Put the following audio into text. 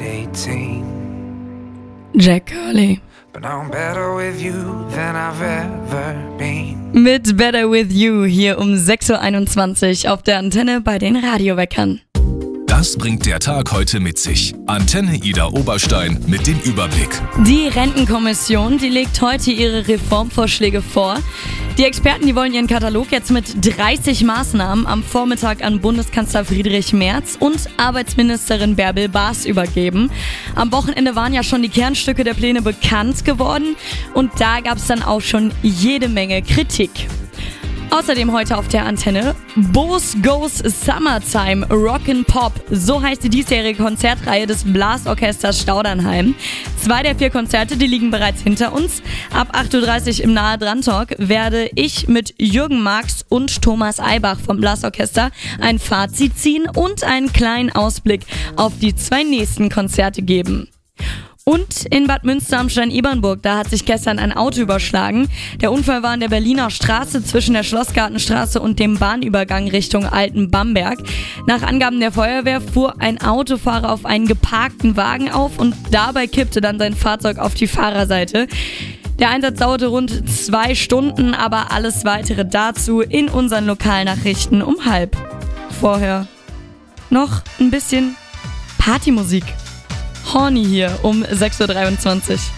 18. Jack Curley. But now I'm better with you than I've ever been. Mit Better With You hier um 6.21 Uhr auf der Antenne bei den Radioweckern. Das bringt der Tag heute mit sich. Antenne Ida Oberstein mit dem Überblick. Die Rentenkommission, die legt heute ihre Reformvorschläge vor. Die Experten, die wollen ihren Katalog jetzt mit 30 Maßnahmen am Vormittag an Bundeskanzler Friedrich Merz und Arbeitsministerin Bärbel Baas übergeben. Am Wochenende waren ja schon die Kernstücke der Pläne bekannt geworden und da gab es dann auch schon jede Menge Kritik. Außerdem heute auf der Antenne Boos Goes Summertime Rockin' Pop. So heißt die diesjährige Konzertreihe des Blasorchesters Staudernheim. 2 der 4 Konzerte, die liegen bereits hinter uns. Ab 8.30 Uhr im Nahe Dran Talk werde ich mit Jürgen Marx und Thomas Eibach vom Blasorchester ein Fazit ziehen und einen kleinen Ausblick auf die 2 nächsten Konzerte geben. Und in Bad Münster am Stein-Ebernburg, da hat sich gestern ein Auto überschlagen. Der Unfall war in der Berliner Straße zwischen der Schlossgartenstraße und dem Bahnübergang Richtung Altenbamberg. Nach Angaben der Feuerwehr fuhr ein Autofahrer auf einen geparkten Wagen auf und dabei kippte dann sein Fahrzeug auf die Fahrerseite. Der Einsatz dauerte rund 2 Stunden, aber alles Weitere dazu in unseren Lokalnachrichten um 12:30. Vorher noch ein bisschen Partymusik. Horny hier um 6.23 Uhr.